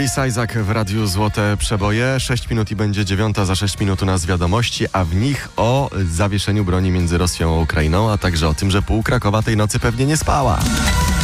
Chris Isaak w Radiu Złote Przeboje. 6 minut i będzie 9, za 6 minut u nas wiadomości, a w nich o zawieszeniu broni między Rosją a Ukrainą, a także o tym, że pół Krakowa tej nocy pewnie nie spała.